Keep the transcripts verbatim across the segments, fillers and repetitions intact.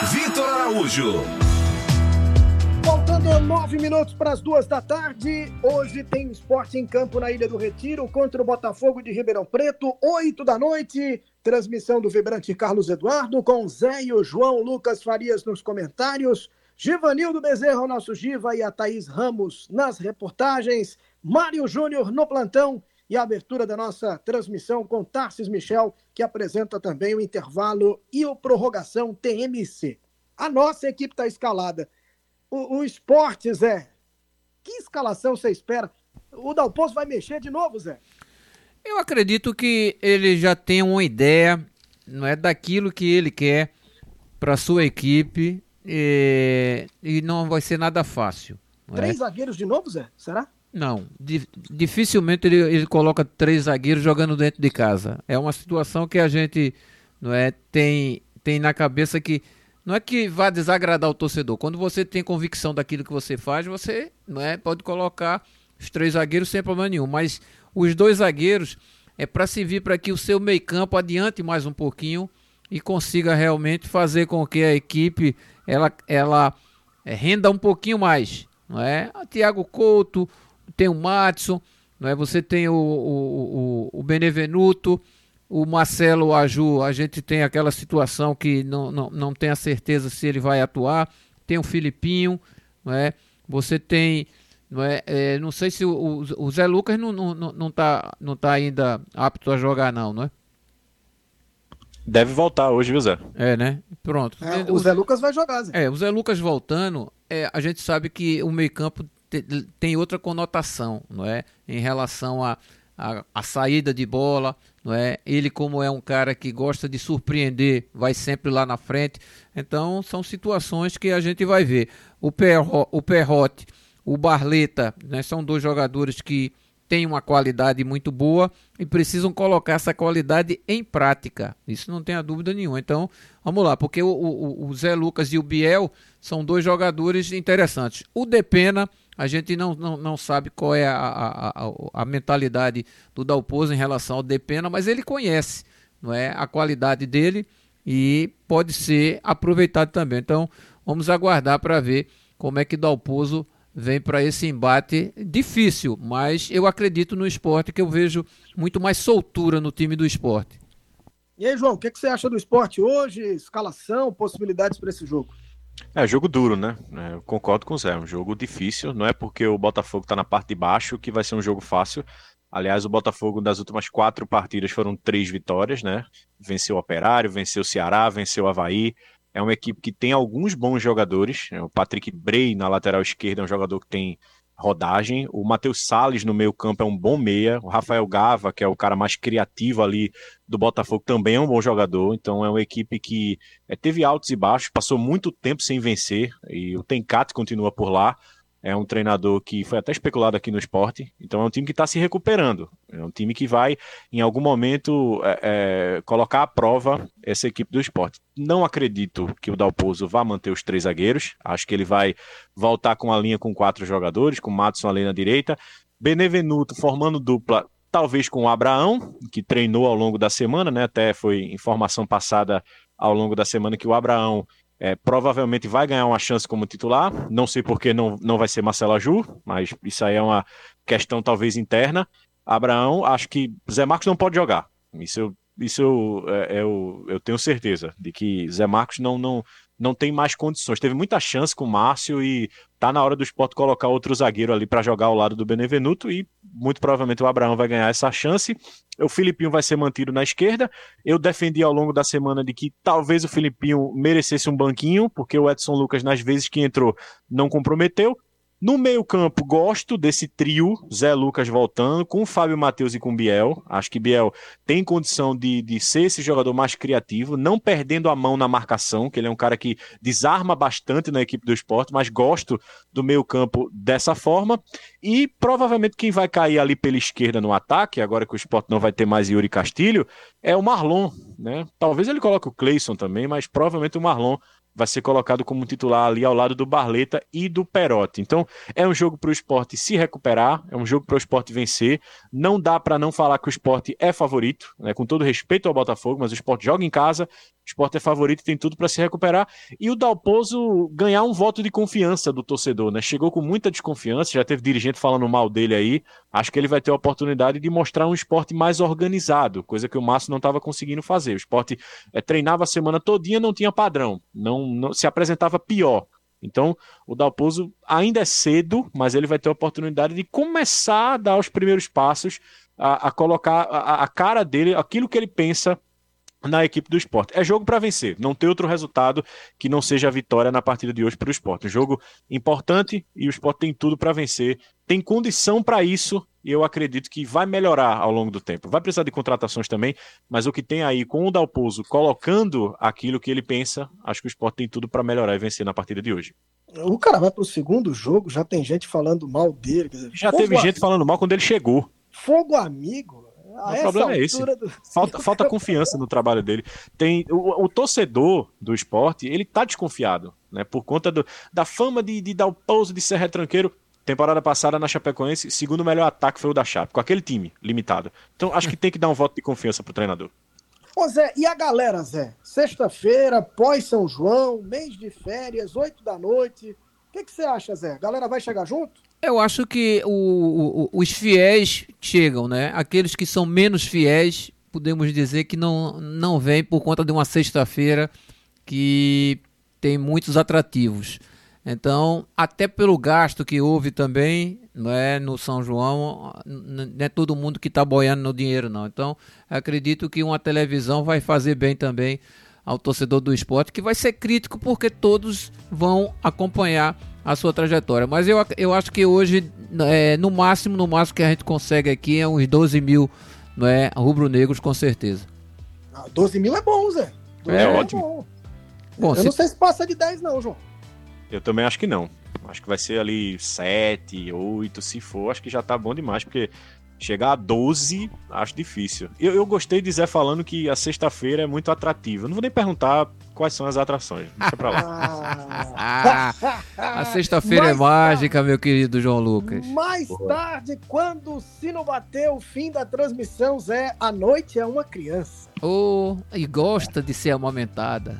Vitor Araújo. Faltando nove minutos para as duas da tarde, hoje tem esporte em campo na Ilha do Retiro contra o Botafogo de Ribeirão Preto, oito da noite, transmissão do vibrante Carlos Eduardo, com Zé e o João Lucas Farias nos comentários, Givanildo Bezerra, o nosso Giva, e a Thaís Ramos nas reportagens, Mário Júnior no plantão e a abertura da nossa transmissão com Tarcis Michel, que apresenta também o intervalo e o prorrogação T M C. A nossa equipe está escalada. O, o esporte, Zé, que escalação você espera? O Dalpozo vai mexer de novo, Zé? Eu acredito que ele já tem uma ideia, não é, daquilo que ele quer para a sua equipe e, e não vai ser nada fácil. Três é? zagueiros de novo, Zé? Será? Não, di, dificilmente ele, ele coloca três zagueiros jogando dentro de casa. É uma situação que a gente, não é, tem, tem na cabeça que não é que vá desagradar o torcedor. Quando você tem convicção daquilo que você faz, você, não é, pode colocar os três zagueiros sem problema nenhum. Mas os dois zagueiros é para servir para que o seu meio-campo adiante mais um pouquinho e consiga realmente fazer com que a equipe ela, ela é, renda um pouquinho mais. Não é? O Thiago Couto, tem o Matson, não é? Você tem o, o, o, o Benevenuto. O Marcelo Aju, a gente tem aquela situação que não, não, não tem a certeza se ele vai atuar. Tem o Filipinho, não é? Você tem, não é? É, não sei se o, o Zé Lucas não, não, não, tá, não tá ainda apto a jogar não, não é? Deve voltar hoje, viu, Zé? É, né? Pronto. É, o Zé Lucas vai jogar, Zé. É, o Zé Lucas voltando, é, a gente sabe que o meio-campo te, tem outra conotação, não é? Em relação a A, a saída de bola, não é? Ele, como é um cara que gosta de surpreender, vai sempre lá na frente. Então são situações que a gente vai ver. O, Perro, o Perrote, o Barleta, né? São dois jogadores que têm uma qualidade muito boa e precisam colocar essa qualidade em prática. Isso não tem a dúvida nenhuma. Então vamos lá, porque o, o, o Zé Lucas e o Biel são dois jogadores interessantes. O Depena, a gente não, não, não sabe qual é a, a, a, a mentalidade do Dalpozo em relação ao Depena, mas ele conhece, não é, a qualidade dele e pode ser aproveitado também. Então vamos aguardar para ver como é que o Dalpozo vem para esse embate difícil, mas eu acredito no Sport, que eu vejo muito mais soltura no time do Sport. E aí, João, o que, que você acha do Sport hoje? Escalação, possibilidades para esse jogo? É, jogo duro, né? Eu concordo com o Zé, é um jogo difícil. Não é porque o Botafogo está na parte de baixo que vai ser um jogo fácil. Aliás, o Botafogo das últimas quatro partidas foram três vitórias, né? Venceu o Operário, venceu o Ceará, venceu o Avaí. É uma equipe que tem alguns bons jogadores. O Patrick Bray na lateral esquerda é um jogador que tem rodagem. O Matheus Salles no meio campo é um bom meia. O Rafael Gava, que é o cara mais criativo ali do Botafogo, também é um bom jogador. Então é uma equipe que é, teve altos e baixos, passou muito tempo sem vencer. E o Tencate continua por lá. É um treinador que foi até especulado aqui no Sport. Então é um time que está se recuperando. É um time que vai, em algum momento, é, é, colocar à prova essa equipe do Sport. Não acredito que o Dalpozo vá manter os três zagueiros. Acho que ele vai voltar com a linha com quatro jogadores, com o Matson ali na direita. Benevenuto formando dupla, talvez com o Abraão, que treinou ao longo da semana, né? Até foi informação passada ao longo da semana que o Abraão É, provavelmente vai ganhar uma chance como titular, não sei porque não, não vai ser Marcelo Aju, mas isso aí é uma questão talvez interna. Abraão, acho que Zé Marcos não pode jogar, isso eu, isso eu, é, eu, eu tenho certeza, de que Zé Marcos não, não, não tem mais condições, teve muita chance com o Márcio e tá na hora do Sport colocar outro zagueiro ali para jogar ao lado do Benevenuto e muito provavelmente o Abraão vai ganhar essa chance. O Filipinho vai ser mantido na esquerda. Eu defendi ao longo da semana de que talvez o Filipinho merecesse um banquinho, porque o Edson Lucas, nas vezes que entrou, não comprometeu. No meio-campo, gosto desse trio, Zé Lucas voltando, com o Fábio Matheus e com o Biel. Acho que Biel tem condição de, de ser esse jogador mais criativo, não perdendo a mão na marcação, que ele é um cara que desarma bastante na equipe do Sport, mas gosto do meio-campo dessa forma. E provavelmente quem vai cair ali pela esquerda no ataque, agora que o Sport não vai ter mais Yuri Castilho, é o Marlon, né? Talvez ele coloque o Cleison também, mas provavelmente o Marlon vai ser colocado como titular ali ao lado do Barleta e do Perotti. Então, é um jogo para o Sport se recuperar, é um jogo para o Sport vencer. Não dá para não falar que o Sport é favorito, né? Com todo respeito ao Botafogo, mas o Sport joga em casa, o Sport é favorito e tem tudo para se recuperar. E o Dalpozo ganhar um voto de confiança do torcedor, né? Chegou com muita desconfiança, já teve dirigente falando mal dele aí. Acho que ele vai ter a oportunidade de mostrar um Sport mais organizado, coisa que o Márcio não estava conseguindo fazer. O Sport é, treinava a semana todinha, não tinha padrão, não Não, se apresentava pior. Então, o Dalpozo ainda é cedo, mas ele vai ter a oportunidade de começar a dar os primeiros passos, a, a colocar a, a cara dele, aquilo que ele pensa na equipe do Sport. É jogo para vencer, não tem outro resultado que não seja a vitória na partida de hoje para o Sport. Um jogo importante e o Sport tem tudo para vencer, tem condição para isso e eu acredito que vai melhorar ao longo do tempo. Vai precisar de contratações também, mas o que tem aí com o Dalpozo colocando aquilo que ele pensa, acho que o Sport tem tudo para melhorar e vencer na partida de hoje. O cara vai pro segundo jogo, já tem gente falando mal dele. Quer dizer, já teve gente falando mal quando ele chegou. Fogo amigo. O problema é esse. Do... Falta, falta confiança no trabalho dele. Tem, o, o torcedor do Sport, ele tá desconfiado, né? Por conta do, da fama de, de Dalpozo, de ser retranqueiro. Temporada passada na Chapecoense, segundo melhor ataque foi o da Chape, com aquele time limitado. Então acho que tem que dar um voto de confiança pro treinador. Ô Zé, e a galera, Zé? Sexta-feira, pós-São João, mês de férias, oito da noite. O que, que você acha, Zé? A galera vai chegar junto? Eu acho que o, o, os fiéis chegam, né? Aqueles que são menos fiéis, podemos dizer que não, não vêm por conta de uma sexta-feira que tem muitos atrativos. Então, até pelo gasto que houve também, não é, no São João, não é todo mundo que está boiando no dinheiro, não. Então, acredito que uma televisão vai fazer bem também ao torcedor do Sport, que vai ser crítico porque todos vão acompanhar a sua trajetória. Mas eu, eu acho que hoje, é, no máximo, no máximo que a gente consegue aqui é uns doze mil, não é, rubro-negros, com certeza. Ah, doze mil é bom, Zé. É, é ótimo. Bom. Bom, eu se... não sei se passa de dez não, João. Eu também acho que não. Acho que vai ser ali sete, oito, se for. Acho que já tá bom demais, porque chegar a doze, acho difícil. Eu, eu gostei de Zé falando que a sexta-feira é muito atrativa. Eu não vou nem perguntar quais são as atrações. Deixa pra lá. Ah, a sexta-feira é mágica, tarde, meu querido João Lucas. Mais Boa. tarde, quando o sino bater o fim da transmissão, Zé, a noite é uma criança. Oh, e gosta de ser amamentada.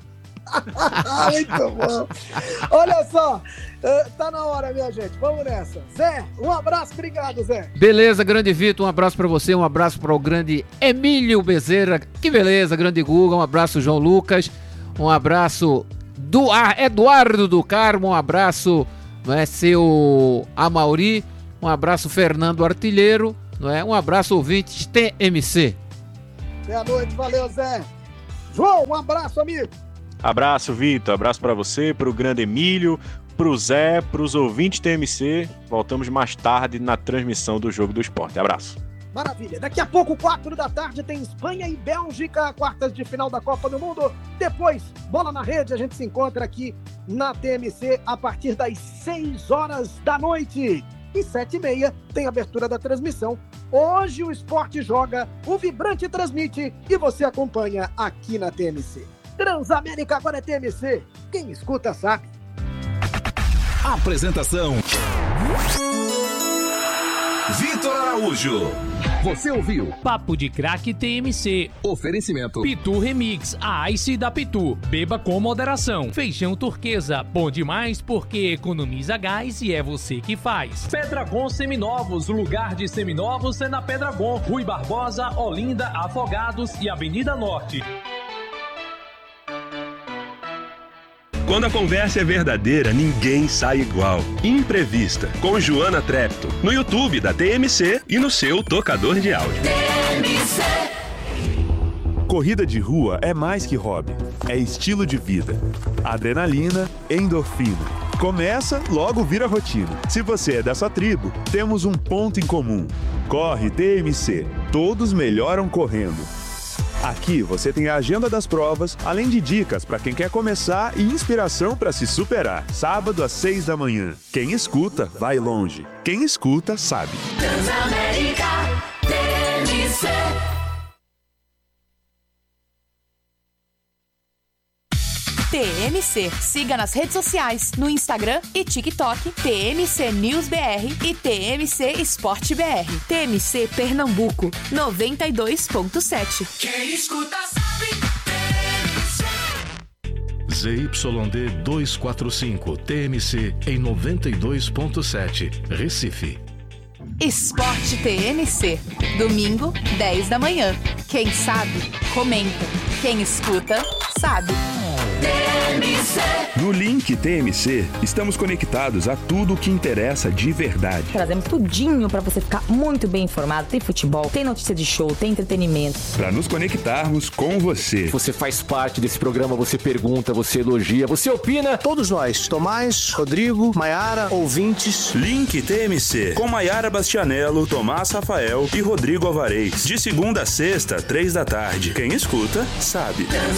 Muito bom. Olha só, tá na hora, minha gente. Vamos nessa. Zé, um abraço, obrigado, Zé. Beleza, grande Vitor, um abraço pra você, um abraço para o grande Emílio Bezerra. Que beleza, grande Guga, um abraço, João Lucas. Um abraço do ah, Eduardo do Carmo, um abraço, não é, seu Amauri, um abraço Fernando Artilheiro, não é? Um abraço ouvintes T M C. Boa noite, valeu, Zé. João, um abraço, amigo. Abraço, Vitor. Abraço para você, para o grande Emílio, para o Zé, para os ouvintes T M C. Voltamos mais tarde na transmissão do Jogo do Esporte. Abraço. Maravilha. Daqui a pouco, quatro da tarde, tem Espanha e Bélgica, quartas de final da Copa do Mundo. Depois, Bola na Rede, a gente se encontra aqui na T M C a partir das seis horas da noite. E sete e meia tem abertura da transmissão. Hoje o Esporte joga, o Vibrante transmite e você acompanha aqui na T M C. Transamérica agora é T M C. Quem escuta sabe. Apresentação: Vitor Araújo. Você ouviu Papo de Craque T M C. Oferecimento Pitu Remix, a Ice da Pitu. Beba com moderação. Feijão Turquesa, bom demais porque economiza gás e é você que faz. Pedragon Seminovos, lugar de seminovos é na Pedragon. Rui Barbosa, Olinda, Afogados e Avenida Norte. Quando a conversa é verdadeira, ninguém sai igual. Imprevista, com Joana Trepto, no YouTube da T M C e no seu tocador de áudio. T M C. Corrida de rua é mais que hobby, é estilo de vida. Adrenalina, endorfina. Começa, logo vira rotina. Se você é dessa tribo, temos um ponto em comum. Corre T M C. Todos melhoram correndo. Aqui você tem a agenda das provas, além de dicas para quem quer começar e inspiração para se superar. Sábado às seis da manhã. Quem escuta, vai longe. Quem escuta, sabe. Transamérica T M C. T M C. Siga nas redes sociais, no Instagram e TikTok, T M C News B R e T M C Esporte B R. T M C Pernambuco, noventa e dois ponto sete. Quem escuta sabe, T M C. Z Y D duzentos e quarenta e cinco, T M C em noventa e dois ponto sete, Recife. Esporte T M C, domingo, dez da manhã. Quem sabe, comenta. Quem escuta, sabe. T M C. No Link T M C, estamos conectados a tudo o que interessa de verdade. Trazemos tudinho para você ficar muito bem informado. Tem futebol, tem notícia de show, tem entretenimento. Para nos conectarmos com você. Você faz parte desse programa, você pergunta, você elogia, você opina. Todos nós, Tomás, Rodrigo, Maiara, ouvintes. Link T M C, com Maiara Bastianello, Tomás Rafael e Rodrigo Alvarez. De segunda a sexta, três da tarde. Quem escuta, sabe.